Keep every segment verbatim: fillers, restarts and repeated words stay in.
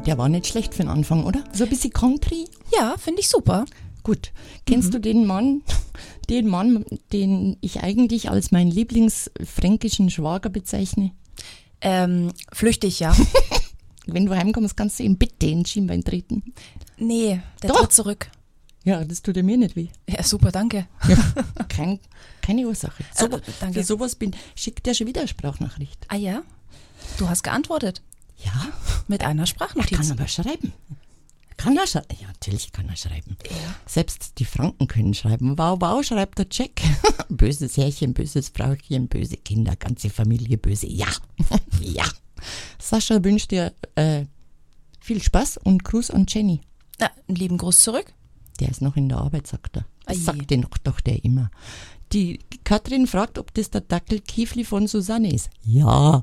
Der war nicht schlecht für den Anfang, oder? So ein bisschen Country. Ja, finde ich super. Gut. Kennst Mhm. du den Mann, den Mann, den ich eigentlich als meinen Lieblingsfränkischen Schwager bezeichne? Ähm, flüchtig, ja. Wenn du heimkommst, kannst du ihm bitte in den Schienbein treten. Nee, der Doch. tritt zurück. Ja, das tut er mir nicht weh. Ja, super, danke. Ja, kein, keine Ursache. So, Äh, danke. Für sowas bin, schickt der schon wieder eine Sprachnachricht. Ah ja? Du hast geantwortet. Ja, Mit einer er Sprachnotiz. kann aber schreiben. Kann er schreiben? Ja, natürlich kann er schreiben. Ja. Selbst die Franken können schreiben. Wow, wow, schreibt der Jack. Böses Herrchen, böses Frauchen, böse Kinder, ganze Familie böse. Ja, ja. Sascha wünscht dir äh, viel Spaß und Gruß an Jenny. Na, einen lieben Gruß zurück. Der ist noch in der Arbeit, sagt er. Das Ai. sagt den doch, doch der immer. Die Katrin fragt, ob das der Dackel Kiefli von Susanne ist. Ja.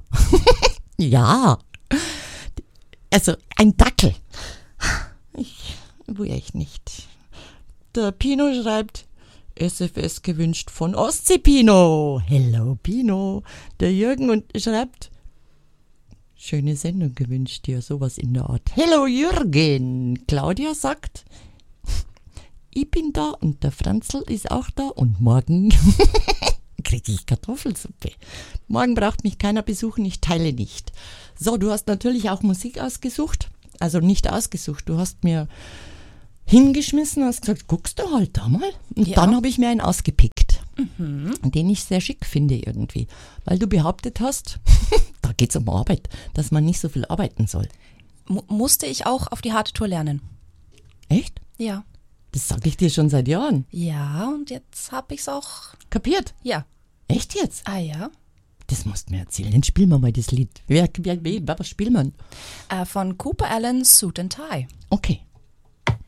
Ja. Also ein Dackel. Ich will echt nicht. Der Pino schreibt, S F S gewünscht von Ostsee Pino. Hello Pino. Der Jürgen und schreibt, schöne Sendung gewünscht dir, sowas in der Art. Hello Jürgen. Claudia sagt, ich bin da und der Franzl ist auch da und morgen kriege ich Kartoffelsuppe. Morgen braucht mich keiner besuchen, ich teile nicht. So, du hast natürlich auch Musik ausgesucht. Also nicht ausgesucht, du hast mir hingeschmissen, hast gesagt, guckst du halt da mal. Und Ja. dann habe ich mir einen ausgepickt, Mhm. den ich sehr schick finde irgendwie. Weil du behauptet hast, da geht es um Arbeit, dass man nicht so viel arbeiten soll. Mu- musste ich auch auf die harte Tour lernen. Echt? Ja. Das sage ich dir schon seit Jahren. Ja, und jetzt habe ich's auch. Kapiert? Ja. Echt jetzt? Ah ja. Das musst du mir erzählen. Dann spielen wir mal das Lied. Wer, wer, wer, was spielen wir? Äh, von Cooper Allen, Suit and Tie. Okay.